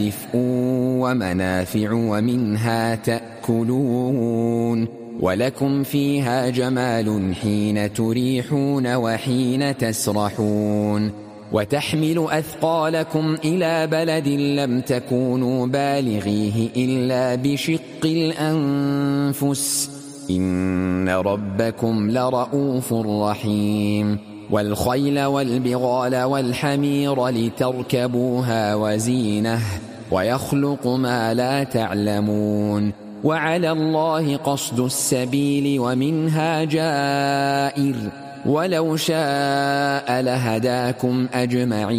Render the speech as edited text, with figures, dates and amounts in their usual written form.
دفء ومنافع ومنها تأكلون ولكم فيها جمال حين تريحون وحين تسرحون وتحمل أثقالكم إلى بلد لم تكونوا بالغيه إلا بشق الأنفس إن ربكم لرؤوف رحيم والخيل والبغال والحمير لتركبوها وزينة ويخلق ما لا تعلمون وعلى الله قصد السبيل ومنها جائر ولو شاء لهداكم أجمعين